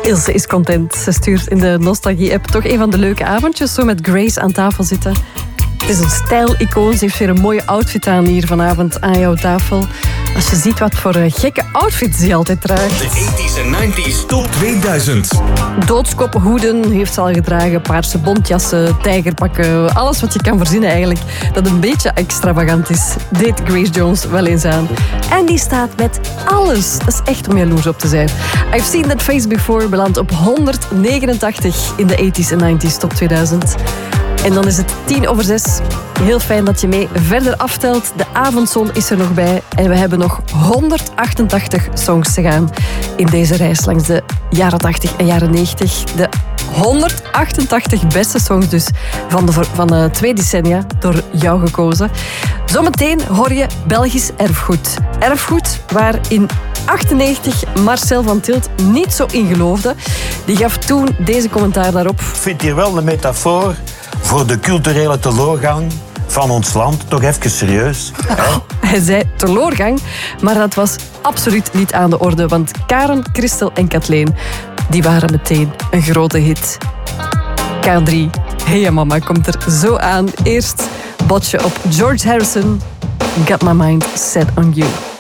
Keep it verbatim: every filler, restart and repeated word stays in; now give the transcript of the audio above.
Ilse is content. Ze stuurt in de Nostalgie-app toch een van de leuke avondjes. Zo met Grace aan tafel zitten. Het is een stijl-icoon. Ze heeft weer een mooie outfit aan hier vanavond aan jouw tafel. Als je ziet wat voor gekke outfits die altijd draagt. De tachtiger en negentiger top tweeduizend. Doodskophoeden heeft ze al gedragen. Paarse bontjassen, tijgerpakken. Alles wat je kan verzinnen eigenlijk. Dat een beetje extravagant is. Deed Grace Jones wel eens aan. En die staat met alles. Dat is echt om jaloers op te zijn. I've Seen That Face Before belandt op honderdnegenentachtig in de tachtigers en negentiger top tweeduizend. En dan is het tien over zes. Heel fijn dat je mee verder aftelt. De avondzon is er nog bij. En we hebben nog honderdachtentachtig songs te gaan in deze reis langs de jaren tachtig en jaren negentig. De honderdachtentachtig beste songs dus van, de, van de twee decennia door jou gekozen. Zometeen hoor je Belgisch erfgoed. Erfgoed waar in achtennegentig Marcel van Tilt niet zo in geloofde. Die gaf toen deze commentaar daarop. Ik vind hier wel een metafoor voor de culturele teloorgang van ons land. Toch even serieus. Oh, hij zei teloorgang, maar dat was absoluut niet aan de orde. Want Karen, Christel en Kathleen, die waren meteen een grote hit. K drie, Hey Mama, komt er zo aan. Eerst botje op George Harrison, Got My Mind Set On You.